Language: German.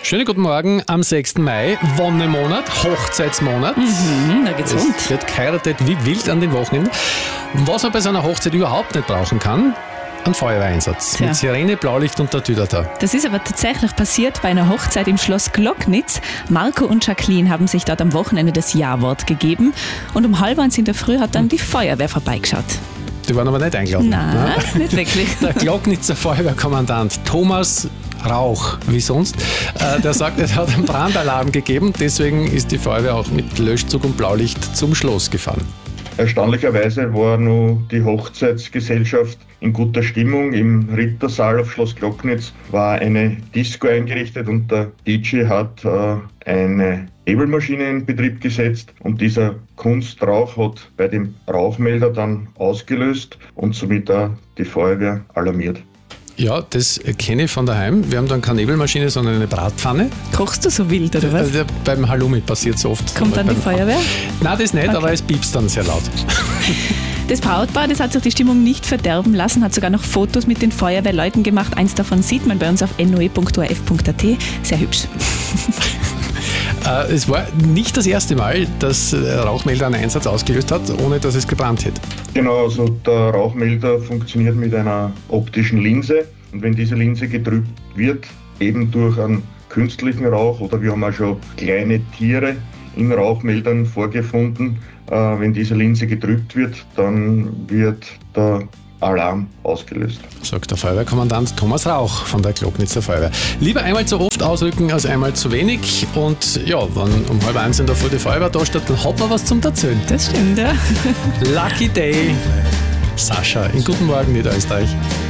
Schönen guten Morgen am 6. Mai, Wonnemonat, Hochzeitsmonat. Da geht's rund. Es wird geheiratet wie wild an den Wochenenden. Was man bei so einer Hochzeit überhaupt nicht brauchen kann, ein Feuerwehreinsatz. Tja. Mit Sirene, Blaulicht und der Tüdata. Das ist aber tatsächlich passiert bei einer Hochzeit im Schloss Glocknitz. Marco und Jacqueline haben sich dort am Wochenende das Ja-Wort gegeben und um 1:30 in der Früh hat dann die Feuerwehr vorbeigeschaut. Die waren aber nicht eingeladen. Nein, nicht wirklich. Der Glocknitzer Feuerwehrkommandant Thomas Rauch, wie sonst, der sagt, es hat einen Brandalarm gegeben, deswegen ist die Feuerwehr auch mit Löschzug und Blaulicht zum Schloss gefahren. Erstaunlicherweise war nur die Hochzeitsgesellschaft in guter Stimmung. Im Rittersaal auf Schloss Glocknitz war eine Disco eingerichtet und der DJ hat eine Nebelmaschine in Betrieb gesetzt und dieser Kunstrauch hat bei dem Rauchmelder dann ausgelöst und somit auch die Feuerwehr alarmiert. Ja, das kenne ich von daheim. Wir haben dann keine Nebelmaschine, sondern eine Bratpfanne. Kochst du so wild, oder was? Beim Halloumi passiert es oft. Kommt dann die Feuerwehr? Nein, das nicht, Okay. aber es piepst dann sehr laut. Das Brautpaar, das hat sich die Stimmung nicht verderben lassen, hat sogar noch Fotos mit den Feuerwehrleuten gemacht. Eins davon sieht man bei uns auf noe.orf.at. Sehr hübsch. Es war nicht das erste Mal, dass Rauchmelder einen Einsatz ausgelöst hat, ohne dass es gebrannt hätte. Genau, also der Rauchmelder funktioniert mit einer optischen Linse und wenn diese Linse getrübt wird, eben durch einen künstlichen Rauch oder wir haben auch schon kleine Tiere in Rauchmeldern vorgefunden, wenn diese Linse getrübt wird, dann wird der Alarm ausgelöst. Sagt der Feuerwehrkommandant Thomas Rauch von der Glocknitzer Feuerwehr. Lieber einmal zu oft ausrücken als einmal zu wenig. Und ja, wenn um 1:30 in der Früh die Feuerwehr da steht, dann hat man was zum Erzählen. Das stimmt, ja. Lucky Day. Sascha, in Guten Morgen Niederösterreich.